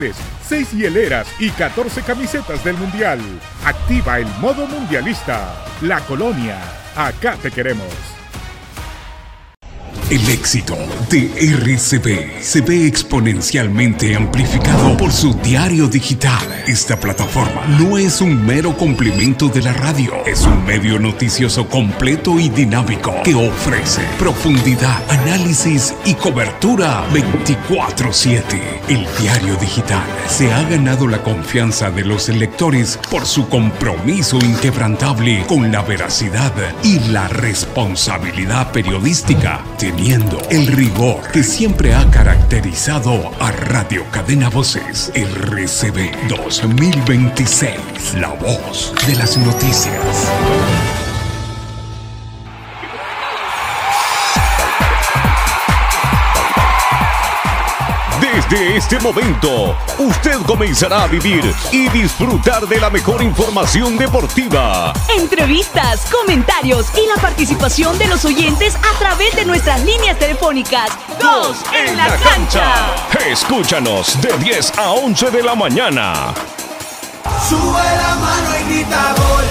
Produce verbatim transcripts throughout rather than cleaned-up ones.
seis hieleras y catorce camisetas del Mundial. Activa el modo mundialista. La Colonia, acá te queremos. El éxito de R C B se ve exponencialmente amplificado por su diario digital. Esta plataforma no es un mero complemento de la radio, es un medio noticioso completo y dinámico que ofrece profundidad, análisis y cobertura veinticuatro siete. El diario digital se ha ganado la confianza de los lectores por su compromiso inquebrantable con la veracidad y la responsabilidad periodística, teniendo el rigor que siempre ha caracterizado a Radio Cadena Voces. R C B dos mil veintiséis, la voz de las noticias. Desde este momento, usted comenzará a vivir y disfrutar de la mejor información deportiva. Entrevistas, comentarios y la participación de los oyentes a través de nuestras líneas telefónicas. Dos en la cancha. Escúchanos de diez a once de la mañana. Sube la mano y grita gol.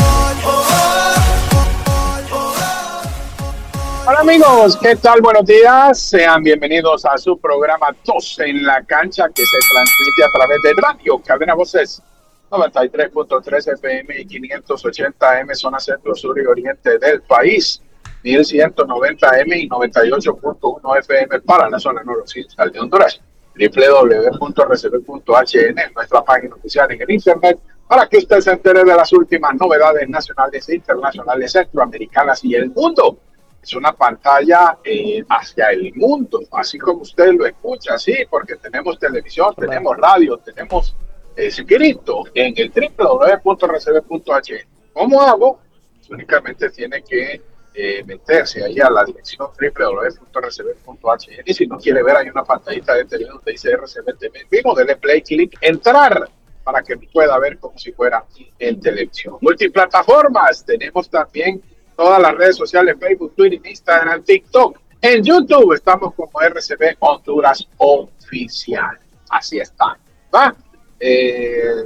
Hola amigos, ¿qué tal? Buenos días, sean bienvenidos a su programa dos en la cancha, que se transmite a través de Radio Cadena Voces noventa y tres punto tres F M y quinientos ochenta M, zona centro, sur y oriente del país, mil ciento noventa M y noventa y ocho punto uno F M para la zona noroccidental de Honduras. doble u doble u doble u punto r c b punto h n, nuestra página oficial en el internet, para que usted se entere de las últimas novedades nacionales e internacionales, centroamericanas y el mundo. Es una pantalla eh, hacia el mundo, así como usted lo escucha, sí, porque tenemos televisión, tenemos radio, tenemos escrito en el doble u doble u doble u punto r c b punto h n. ¿Cómo hago? Pues únicamente tiene que eh, meterse ahí a la dirección doble u doble u doble u punto r c b punto h n, y si no quiere ver, hay una pantallita de televisión donde dice R C B T V en vivo, dele play, clic, entrar, para que pueda ver como si fuera en televisión. Multiplataformas, tenemos también todas las redes sociales, Facebook, Twitter, Instagram, TikTok. En YouTube estamos como R C B Honduras Oficial. Así está, ¿va? Eh,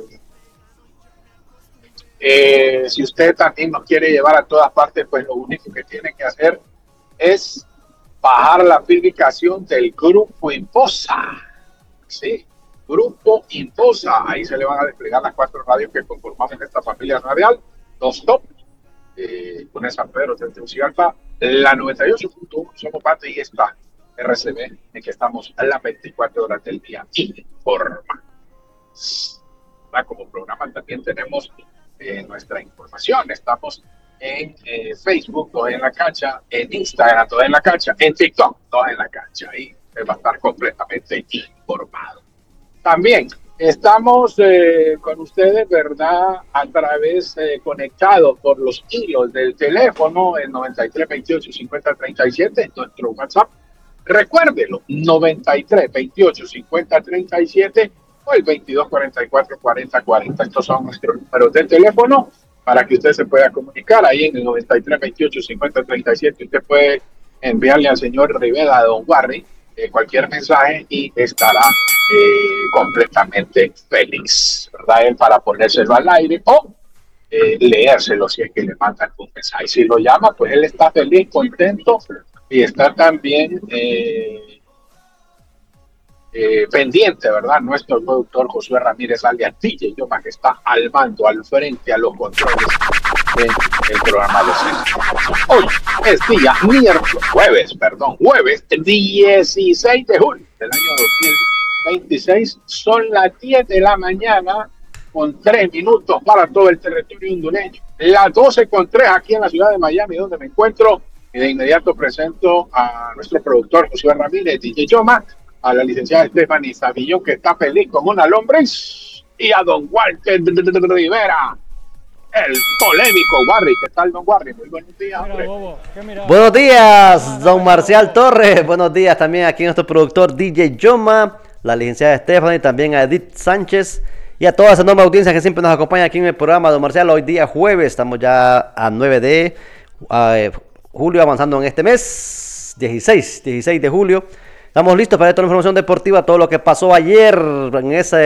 eh, si usted también nos quiere llevar a todas partes, pues lo único que tiene que hacer es bajar la aplicación del Grupo Imposa. Sí, Grupo Imposa. Ahí se le van a desplegar las cuatro radios que conformamos esta familia radial. Dos top. Eh, con San Pedro, Tegucigalpa, la noventa y ocho punto uno, somos parte y esta R C B, en que estamos a las veinticuatro horas del día. Informa. Como programa también tenemos eh, nuestra información. Estamos en eh, Facebook, todo en la cancha, en Instagram, todo en la cancha, en TikTok, todo en la cancha. Ahí va a estar completamente informado. También estamos eh, con ustedes, ¿verdad? A través, eh, conectados por los hilos del teléfono, el noventa y tres, veintiocho, cincuenta, treinta y siete, nuestro WhatsApp. Recuérdelo, noventa y tres, veintiocho, cincuenta, treinta y siete o el veintidós, cuarenta y cuatro, cuarenta, cuarenta. Estos son nuestros números del teléfono para que usted se pueda comunicar. Ahí en el noventa y tres, veintiocho, cincuenta, treinta y siete, usted puede enviarle al señor Rivera, a don Warry, eh, cualquier mensaje y estará Eh, completamente feliz, ¿verdad? Él para ponérselo al aire o eh, leérselo si es que le mandan un mensaje. Si lo llama, pues él está feliz, contento y está también eh, eh, pendiente, ¿verdad? Nuestro productor Josué Ramírez alias D J Yoma, que está al mando, al frente, a los controles del programa de Centro. Hoy es día miércoles, jueves, perdón, jueves dieciséis de julio del año dos mil veintiséis, son las diez de la mañana con tres minutos para todo el territorio hondureño, las doce con tres aquí en la ciudad de Miami, donde me encuentro, y de inmediato presento a nuestro productor Josué Ramírez, D J Yoma, a la licenciada Stephanie Savillón, que está feliz como una lombriz, y a don Walter Rivera, el polémico Warry. ¿Qué tal, don Warry? Muy buenos días, hombre. Buenos días, don Marcial Torres. Buenos días también aquí a nuestro productor D J Yoma, la licenciada Stephanie, también a Edith Sánchez y a toda esa enorme audiencia que siempre nos acompaña aquí en el programa, don Marcial. Hoy día jueves, estamos ya a nueve de julio, avanzando en este mes, dieciséis de julio. Estamos listos para toda la información deportiva, todo lo que pasó ayer en ese